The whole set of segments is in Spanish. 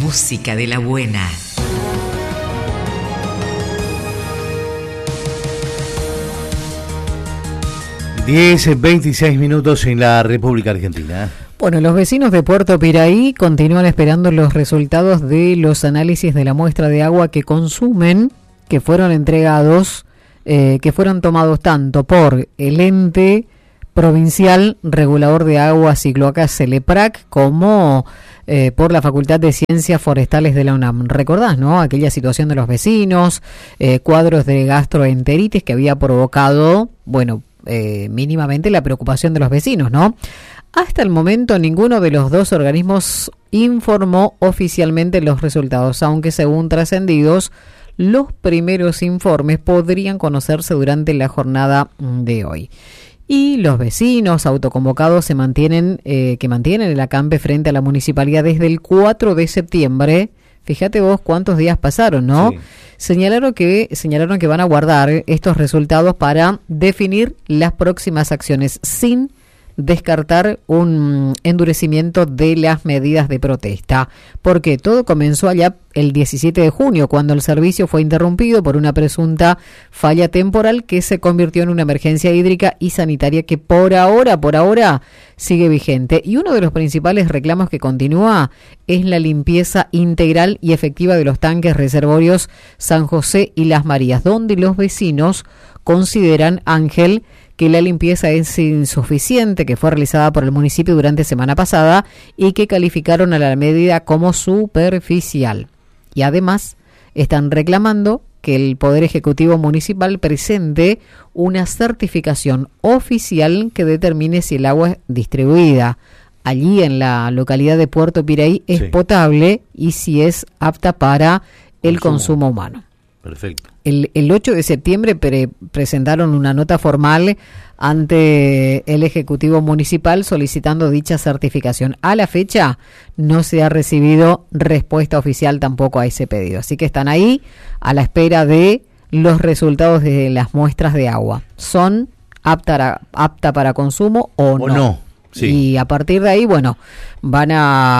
música de la buena. Diez, 26 minutos en la República Argentina. Bueno, los vecinos de Puerto Piraí continúan esperando los resultados de los análisis de la muestra de agua que consumen, que fueron entregados, que fueron tomados tanto por el ente provincial regulador de aguas y cloacas CELEPRAC como por la Facultad de Ciencias Forestales de la UNAM. ¿Recordás, no? Aquella situación de los vecinos, cuadros de gastroenteritis que había provocado, bueno, mínimamente la preocupación de los vecinos, ¿no? Hasta el momento ninguno de los dos organismos informó oficialmente los resultados, aunque según trascendidos, los primeros informes podrían conocerse durante la jornada de hoy. Y los vecinos autoconvocados que mantienen el acampe frente a la municipalidad desde el 4 de septiembre. Fíjate vos cuántos días pasaron, ¿no? Sí. Señalaron que van a guardar estos resultados para definir las próximas acciones sin descartar un endurecimiento de las medidas de protesta, porque todo comenzó allá el 17 de junio, cuando el servicio fue interrumpido por una presunta falla temporal que se convirtió en una emergencia hídrica y sanitaria que por ahora sigue vigente. Y uno de los principales reclamos que continúa es la limpieza integral y efectiva de los tanques reservorios San José y Las Marías, donde los vecinos consideran, Ángel, que la limpieza es insuficiente, que fue realizada por el municipio durante semana pasada y que calificaron a la medida como superficial. Y además están reclamando que el Poder Ejecutivo Municipal presente una certificación oficial que determine si el agua distribuida allí en la localidad de Puerto Piraí es potable y si es apta para el consumo humano. Perfecto. El 8 de septiembre presentaron una nota formal ante el Ejecutivo Municipal solicitando dicha certificación. A la fecha no se ha recibido respuesta oficial tampoco a ese pedido. Así que están ahí a la espera de los resultados de las muestras de agua. ¿Son apta para consumo o no? Sí. Y a partir de ahí, bueno, van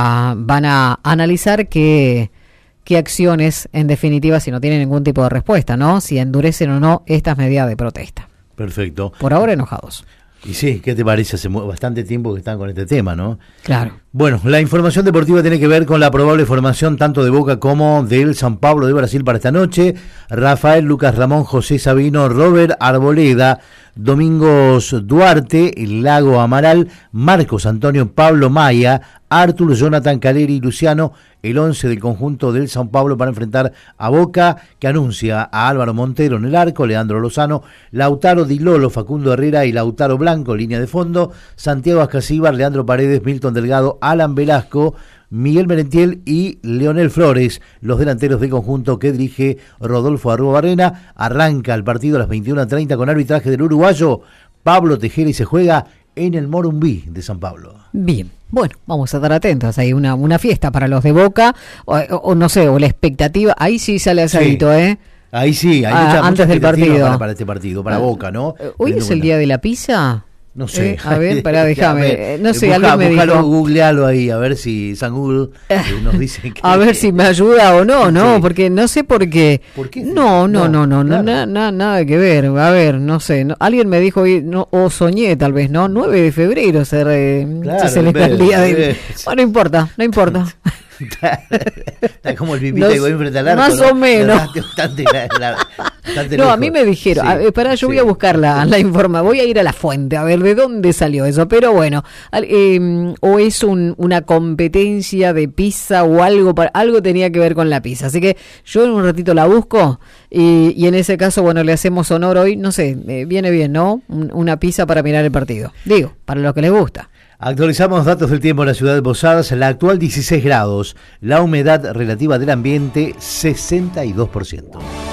a analizar qué acciones, en definitiva, si no tienen ningún tipo de respuesta, ¿no? Si endurecen o no estas medidas de protesta. Perfecto. Por ahora enojados. Y sí, ¿qué te parece? Hace bastante tiempo que están con este tema, ¿no? Claro. Bueno, la información deportiva tiene que ver con la probable formación tanto de Boca como del São Paulo de Brasil para esta noche. Rafael, Lucas Ramón, José Sabino, Robert Arboleda, Domingos Duarte, Lago Amaral, Marcos Antonio, Pablo Maya, Artur, Jonathan Caleri y Luciano, el 11 del conjunto del São Paulo para enfrentar a Boca, que anuncia a Álvaro Montero en el arco, Leandro Lozano, Lautaro Di Lolo, Facundo Herrera y Lautaro Blanco, línea de fondo, Santiago Ascasíbar, Leandro Paredes, Milton Delgado, Alan Velasco, Miguel Merentiel y Leonel Flores, los delanteros del conjunto que dirige Rodolfo Arruabarrena. Arranca el partido a las 21:30 con arbitraje del uruguayo Pablo Tejera y se juega en el Morumbí de San Pablo. Bien, bueno, vamos a estar atentos. Hay una fiesta para los de Boca, o no sé, o la expectativa, ahí sí sale asadito, sí. Ahí sí, hay antes del partido. Para este partido, para Boca, ¿no? ¿Hoy es el día de la pizza? No sé. A ver, déjame. No sé, alguien me dijo. Googlealo ahí, a ver si San Google nos dice que. A ver si me ayuda o no, ¿no? Sí. Porque no sé por qué. ¿Por qué? No, nada que ver. A ver, no sé. Alguien me dijo, o soñé tal vez, ¿no? 9 de febrero se celebra el día de. Bueno, no importa. Está como el pipita que voy enfrente al arco. Más o menos. No, a mí me dijeron, yo voy a buscar la información, voy a ir a la fuente a ver de dónde salió eso, pero bueno, o es una competencia de pizza o algo tenía que ver con la pizza, así que yo en un ratito la busco y en ese caso, bueno, le hacemos honor hoy, no sé, viene bien, ¿no? Una pizza para mirar el partido, digo, para los que les gusta. Actualizamos datos del tiempo en la ciudad de Posadas. La actual 16 grados. La humedad relativa del ambiente 62%.